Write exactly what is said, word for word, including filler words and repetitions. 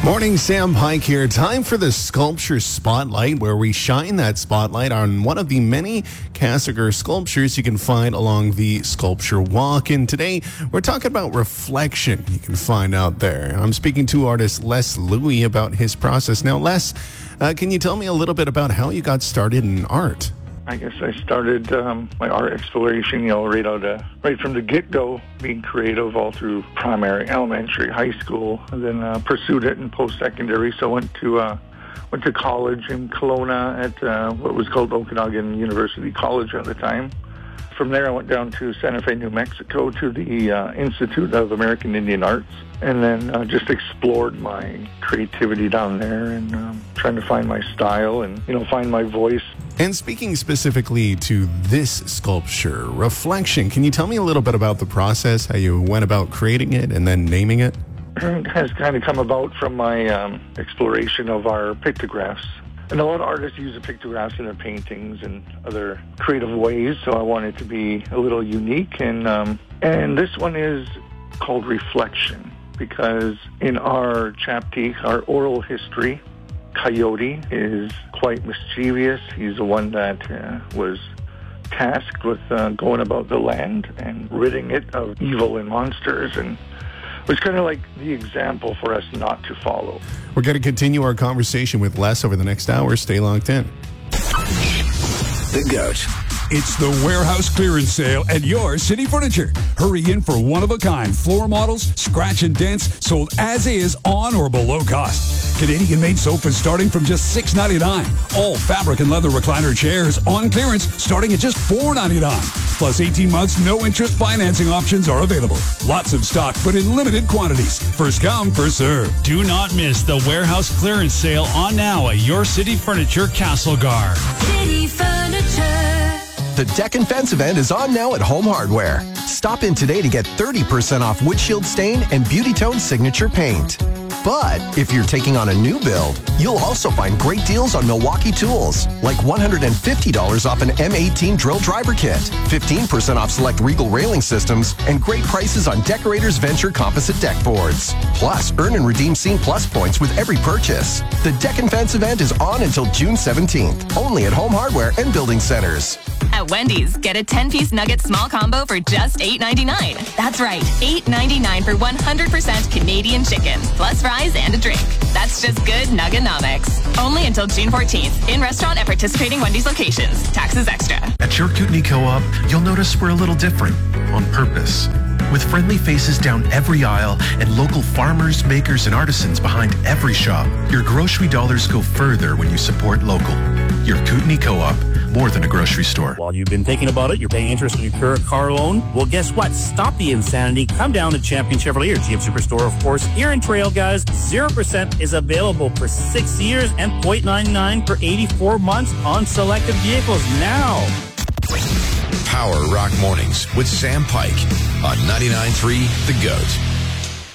Morning, Sam Pike here. Time for the Sculpture Spotlight, where we shine that spotlight on one of the many Castlegar sculptures you can find along the Sculpture Walk. And today, we're talking about reflection you can find out there. I'm speaking to artist Les Louis about his process. Now, Les, uh, can you tell me a little bit about how you got started in art? I guess I started um, my art exploration, you know, right out of, right from the get-go, being creative all through primary, elementary, high school, and then uh, pursued it in post-secondary. So I went to uh, went to college in Kelowna at uh, what was called Okanagan University College at the time. From there, I went down to Santa Fe, New Mexico, to the uh, Institute of American Indian Arts, and then uh, just explored my creativity down there and um, trying to find my style and, you know, find my voice. And speaking specifically to this sculpture, Reflection, can you tell me a little bit about the process, how you went about creating it and then naming it? It has kind of come about from my um, exploration of our pictographs. And a lot of artists use the pictographs in their paintings and other creative ways, so I wanted to be a little unique. And um, and this one is called Reflection, because in our chaptik, our oral history, Coyote is quite mischievous. He's the one that uh, was tasked with uh, going about the land and ridding it of evil and monsters, and it was kind of like the example for us not to follow. We're going to continue our conversation with Les over the next hour. Stay locked in. The Goat. It's the warehouse clearance sale at your City Furniture. Hurry in for one-of-a-kind floor models, scratch and dents, sold as is on or below cost. Canadian-made sofas starting from just six dollars and ninety-nine cents. All fabric and leather recliner chairs on clearance starting at just four dollars and ninety-nine cents. Plus eighteen months, no interest financing options are available. Lots of stock, but in limited quantities. First come, first serve. Do not miss the warehouse clearance sale on now at your City Furniture Castlegar. City Furniture. The Deck and Fence event is on now at Home Hardware. Stop in today to get thirty percent off windshield stain and Beauty Tone signature paint. But if you're taking on a new build, you'll also find great deals on Milwaukee tools, like one hundred fifty dollars off an M eighteen drill driver kit, fifteen percent off select Regal railing systems, and great prices on Decorators Venture composite deck boards. Plus, earn and redeem Scene Plus points with every purchase. The Deck and Fence event is on until June seventeenth, only at Home Hardware and Building Centers. At Wendy's, get a ten-piece nugget small combo for just eight ninety-nine. That's right, eight ninety-nine for one hundred percent Canadian chicken, plus fries and a drink. That's just good Nuggenomics. Only until June fourteenth, in restaurant at participating Wendy's locations. Taxes extra. At your Kootenai Co-op, you'll notice we're a little different, on purpose. With friendly faces down every aisle and local farmers, makers, and artisans behind every shop, your grocery dollars go further when you support local. Your Kootenai Co-op, more than a grocery store. While you've been thinking about it, you're paying interest on your current car loan. Well, guess what? Stop the insanity. Come down to Champion Chevrolet, your G M Superstore, of course, here in Trail, guys. zero percent is available for six years and zero point nine nine for eighty-four months on selected vehicles now. Power Rock Mornings with Sam Pike on ninety-nine point three The Goat.